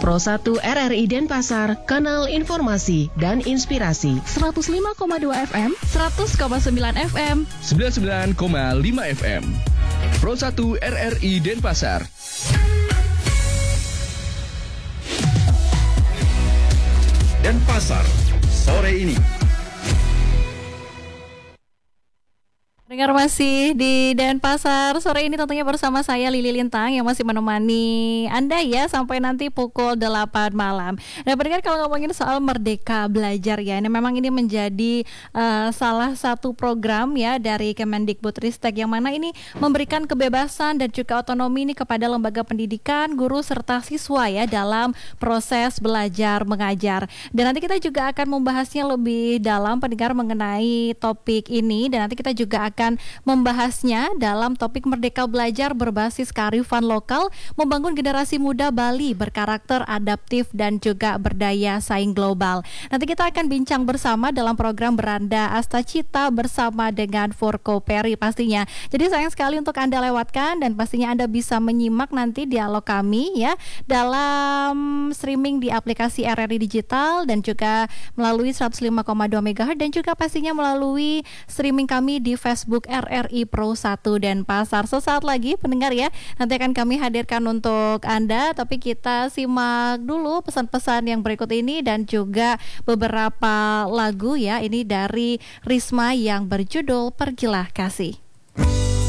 Pro 1 RRI Denpasar, kanal informasi dan inspirasi. 105,2 FM, 100,9 FM, 99,5 FM. Pro 1 RRI Denpasar. Denpasar sore ini. Dengar masih di Denpasar sore ini tentunya bersama saya Lili Lintang yang masih menemani Anda ya sampai nanti pukul 8 malam. Nah pendengar, kalau ngomongin soal Merdeka Belajar ya, ini memang ini menjadi salah satu program ya dari Kemendikbudristek yang mana ini memberikan kebebasan dan juga otonomi ini kepada lembaga pendidikan, guru serta siswa ya dalam proses belajar mengajar. Dan nanti kita juga akan membahasnya lebih dalam pendengar mengenai topik ini, dan nanti kita juga akan membahasnya dalam topik Merdeka Belajar berbasis kearifan lokal, membangun generasi muda Bali berkarakter adaptif dan juga berdaya saing global. Nanti kita akan bincang bersama dalam program Beranda Astacita bersama dengan Forko Peri pastinya. Jadi sayang sekali untuk Anda lewatkan, dan pastinya Anda bisa menyimak nanti dialog kami ya dalam streaming di aplikasi RRI Digital dan juga melalui 105,2 MHz, dan juga pastinya melalui streaming kami di Facebook RRI Pro 1 Denpasar. Sesaat lagi pendengar ya, nanti akan kami hadirkan untuk Anda, tapi kita simak dulu pesan-pesan yang berikut ini dan juga beberapa lagu ya, ini dari Risma yang berjudul Pergilah Kasih.